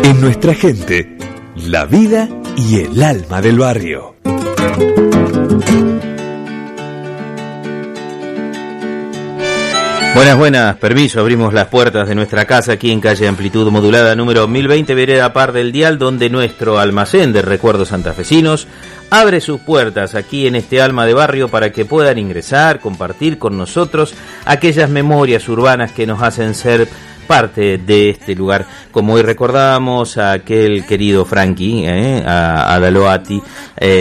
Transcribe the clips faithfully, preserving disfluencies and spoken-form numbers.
En nuestra gente, la vida y el alma del barrio. Buenas, buenas, permiso, abrimos las puertas de nuestra casa aquí en calle Amplitud Modulada número mil veinte, vereda Par del Dial, donde nuestro almacén de recuerdos santafesinos abre sus puertas aquí en este alma de barrio para que puedan ingresar, compartir con nosotros aquellas memorias urbanas que nos hacen ser parte de este lugar, como hoy recordábamos a aquel querido Frankie, eh, a, a Daloati, eh,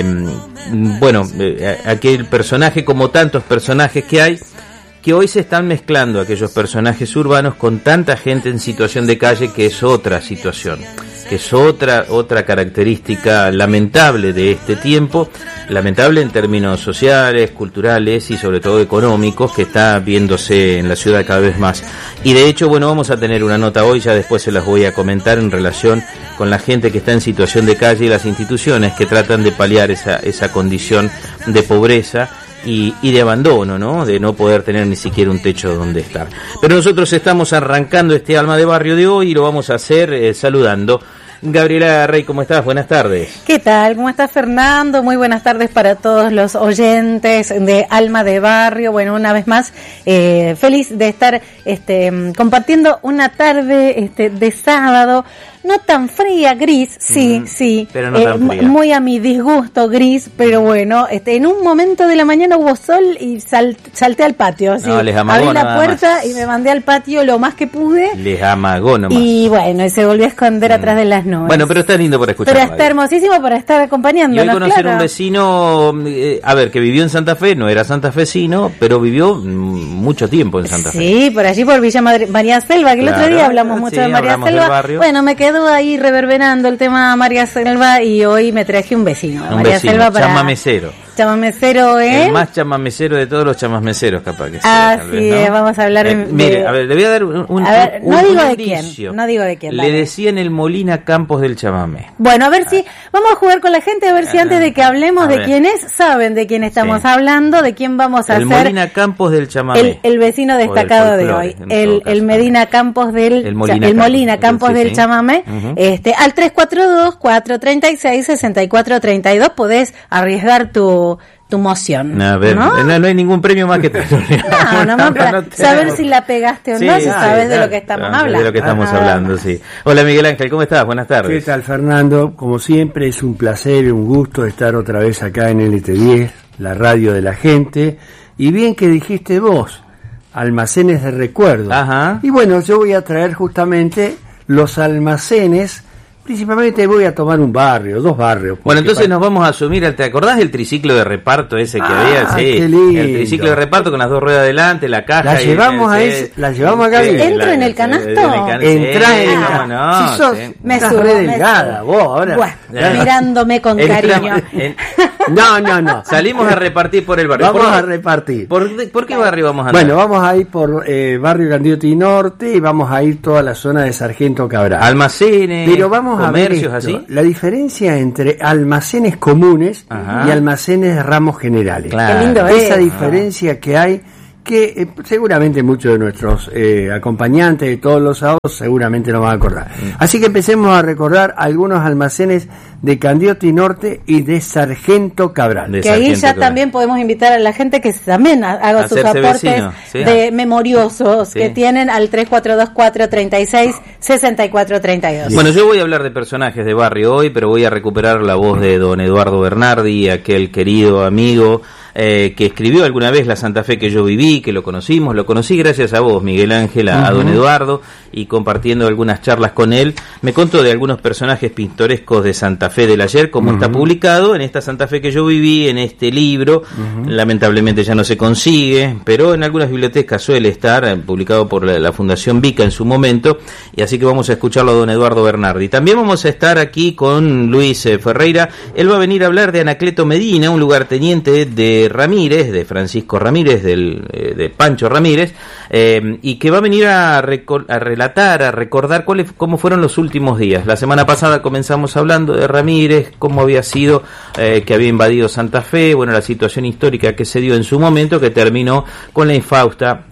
bueno, eh, aquel personaje, como tantos personajes que hay, que hoy se están mezclando aquellos personajes urbanos con tanta gente en situación de calle, que es otra situación, que es otra otra característica lamentable de este tiempo, lamentable en términos sociales, culturales y sobre todo económicos, que está viéndose en la ciudad cada vez más. Y de hecho, bueno, vamos a tener una nota hoy, ya después se las voy a comentar, en relación con la gente que está en situación de calle y las instituciones que tratan de paliar esa esa condición de pobreza Y, y de abandono, ¿no? De no poder tener ni siquiera un techo donde estar. Pero nosotros estamos arrancando este alma de barrio de hoy y lo vamos a hacer eh, saludando. Gabriela Rey, ¿cómo estás? Buenas tardes. ¿Qué tal? ¿Cómo estás, Fernando? Muy buenas tardes para todos los oyentes de Alma de Barrio. Bueno, una vez más, eh, feliz de estar este, compartiendo una tarde este, de sábado. No tan fría, gris, sí, mm, sí, pero no tan fría. Eh, muy a mi disgusto, gris, pero bueno, este, en un momento de la mañana hubo sol y sal, salté al patio, así, no, les amagó, abrí la puerta y me mandé al patio lo más que pude. Les amagó nomás. Y bueno, y se volvió a esconder mm. atrás de las nubes. Bueno, pero está lindo para escuchar. Pero está hermosísimo para estar acompañándonos. Y hoy conocer claro. un vecino, eh, a ver, que vivió en Santa Fe, no era santafesino, pero vivió mm, mucho tiempo en Santa Fe. Sí, por allí por Villa Madre, María Selva, que claro, el otro día hablamos mucho sí, de María Selva. Bueno, me quedó ahí reverberando el tema María Selva y hoy me traje un vecino. Un María vecino, Selva para chamamecero. Chamamecero, ¿eh? El más chamamecero de todos los chamasmeceros, capaz que sea. Así vez, ¿no? es, vamos a hablar. Eh, de... Mire, a ver, le voy a dar un, un, a ver, un, no un digo de indicio. quién, no digo de quién. Le vale. decían el Molina Campos del chamamé. Bueno, a ver ah. si vamos a jugar con la gente, a ver si antes de que hablemos a de ver. quién es, saben de quién estamos sí. hablando, de quién vamos a el hacer. El Molina Campos del chamamé. El, el vecino destacado de hoy. El, el Medina Campos del... El Molina, el Campos, Molina Campos sí, del sí. chamamé. Uh-huh. Este, al tres cuatro dos, cuatro tres seis, seis cuatro tres dos podés arriesgar tu... tu moción. A ver, ¿no? No, no hay ningún premio más que te... No, no, no, para no saber si la pegaste o sí, no, si ah, sabes de lo que estamos ah, hablando. De lo que estamos ah, hablando, sí. Hola Miguel Ángel, ¿cómo estás? Buenas tardes. ¿Qué tal, Fernando? Como siempre, es un placer y un gusto estar otra vez acá en L T diez, la radio de la gente. Y bien que dijiste vos, almacenes de recuerdos. Ajá. Y bueno, yo voy a traer justamente los almacenes. Principalmente voy a tomar un barrio, dos barrios. Bueno, entonces para... nos vamos a asumir, ¿te acordás del triciclo de reparto ese que ah, había? Sí, qué lindo. El triciclo de reparto con las dos ruedas adelante, la caja. La y llevamos el, a ese, la llevamos acá. ¿Entro en el canasto? Entra en el canasto. No, si sos, sí. Me estás subo, re me delgada, subo. vos ahora. Bueno, ya. mirándome con Entra, cariño. En, no, no, no. Salimos a repartir por el barrio. Vamos ¿Por, a repartir. ¿Por, por qué barrio vamos a andar? Bueno, vamos a ir por eh, barrio Candioti Norte y vamos a ir toda la zona de Sargento Cabral. Almacenes, pero vamos comercios, a ver esto, así. La diferencia entre almacenes comunes Ajá. y almacenes de ramos generales. Claro. Qué lindo Esa es. diferencia que hay, que eh, seguramente muchos de nuestros eh, acompañantes de todos los sábados seguramente lo van a acordar. Mm. Así que empecemos a recordar algunos almacenes de Candioti Norte y de Sargento Cabral. De que Sargento ahí ya Cabral. También podemos invitar a la gente que también haga Hacerse sus aportes vecino, ¿sí? de memoriosos sí. que tienen al tres cuatro dos, cuatro tres seis, seis cuatro tres dos. Bueno, yo voy a hablar de personajes de barrio hoy, pero voy a recuperar la voz de don Eduardo Bernardi, aquel querido amigo eh, que escribió alguna vez La Santa Fe que yo viví, que lo conocimos, lo conocí gracias a vos, Miguel Ángel, a, uh-huh. a don Eduardo, y compartiendo algunas charlas con él, me contó de algunos personajes pintorescos de Santa Fe del ayer, como uh-huh. está publicado en esta Santa Fe que yo viví, en este libro, uh-huh. lamentablemente ya no se consigue, pero en algunas bibliotecas suele estar, eh, publicado por la, la Fundación Vica en su momento, y así que vamos a escucharlo a don Eduardo Bernardi. También vamos a estar aquí con Luis eh, Ferreira, él va a venir a hablar de Anacleto Medina, un lugarteniente de Ramírez, de Francisco Ramírez, del, eh, de Pancho Ramírez, eh, y que va a venir a, reco- a relatar, a recordar cuáles, cómo fueron los últimos días. La semana pasada comenzamos hablando de Ramírez, cómo había sido eh, que había invadido Santa Fe, bueno, la situación histórica que se dio en su momento, que terminó con la infausta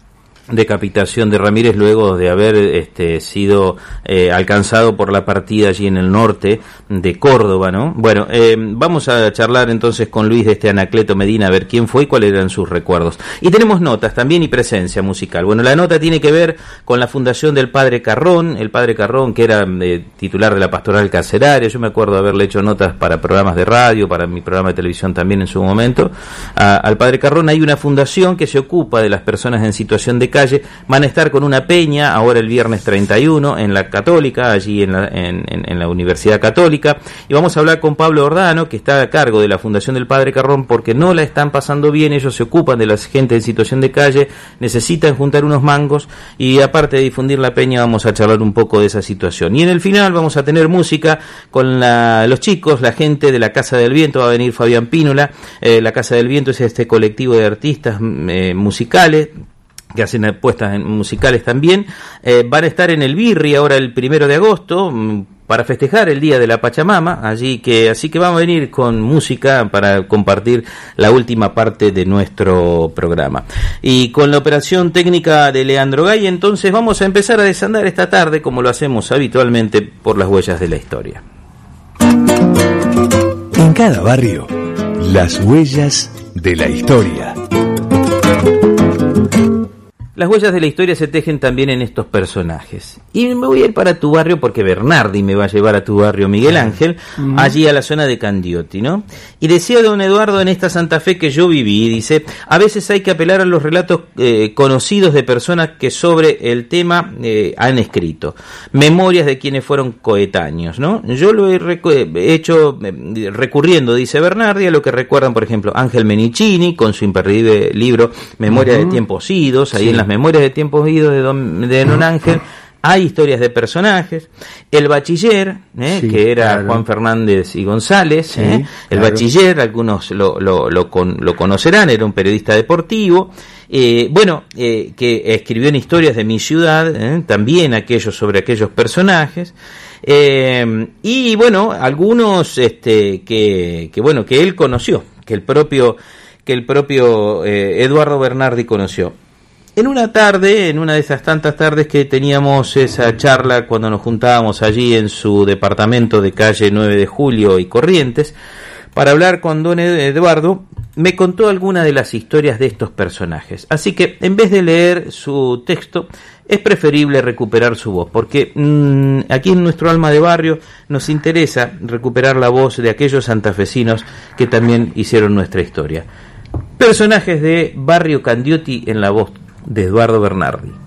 decapitación de Ramírez luego de haber este, sido eh, alcanzado por la partida allí en el norte de Córdoba, ¿no? Bueno, eh, vamos a charlar entonces con Luis de este Anacleto Medina a ver quién fue y cuáles eran sus recuerdos. Y tenemos notas también y presencia musical. Bueno, la nota tiene que ver con la fundación del Padre Carrón, el Padre Carrón que era eh, titular de la Pastoral Carceraria. Yo me acuerdo de haberle hecho notas para programas de radio, para mi programa de televisión también en su momento. A, al Padre Carrón hay una fundación que se ocupa de las personas en situación de calle. Van a estar con una peña ahora el viernes treinta y uno en la Católica, allí en la, en, en, en la Universidad Católica, y vamos a hablar con Pablo Ordano, que está a cargo de la Fundación del Padre Carrón, porque no la están pasando bien. Ellos se ocupan de la gente en situación de calle, necesitan juntar unos mangos, y aparte de difundir la peña vamos a charlar un poco de esa situación. Y en el final vamos a tener música con la, los chicos, la gente de la Casa del Viento. Va a venir Fabián Pínola. eh, la Casa del Viento es este colectivo de artistas eh, musicales que hacen apuestas en musicales también. Eh, van a estar en el Birri ahora el primero de agosto para festejar el Día de la Pachamama, allí que así que vamos a venir con música para compartir la última parte de nuestro programa. Y con la operación técnica de Leandro Gay, entonces vamos a empezar a desandar esta tarde, como lo hacemos habitualmente, por las huellas de la historia. En cada barrio, las huellas de la historia. Las huellas de la historia se tejen también en estos personajes. Y me voy a ir para tu barrio porque Bernardi me va a llevar a tu barrio, Miguel Ángel, uh-huh. allí a la zona de Candioti, ¿no? Y decía don Eduardo en esta Santa Fe que yo viví, dice, a veces hay que apelar a los relatos eh, conocidos de personas que sobre el tema eh, han escrito. Memorias de quienes fueron coetáneos, ¿no? Yo lo he, recu- he hecho eh, recurriendo, dice Bernardi, a lo que recuerdan, por ejemplo, Ángel Menicini, con su imperdible libro Memoria uh-huh. de tiempos idos, ahí sí. en la Memorias de tiempos idos de don, de don Ángel hay historias de personajes. El bachiller, ¿eh? sí, que era claro. Juan Fernández y González, sí, ¿eh? el claro. bachiller, algunos lo, lo, lo, con, lo conocerán, era un periodista deportivo, eh, bueno, eh, que escribió en Historias de mi ciudad, ¿eh? también aquellos sobre aquellos personajes. Eh, y bueno, algunos este, que, que bueno, que él conoció, que el propio, que el propio eh, Eduardo Bernardi conoció. En una tarde, en una de esas tantas tardes que teníamos esa charla cuando nos juntábamos allí en su departamento de calle nueve de julio y Corrientes, para hablar con don Eduardo, me contó algunas de las historias de estos personajes. Así que, en vez de leer su texto, es preferible recuperar su voz, porque mmm, aquí en nuestro alma de barrio nos interesa recuperar la voz de aquellos santafesinos que también hicieron nuestra historia. Personajes de Barrio Candioti en la voz de Eduardo Bernardi.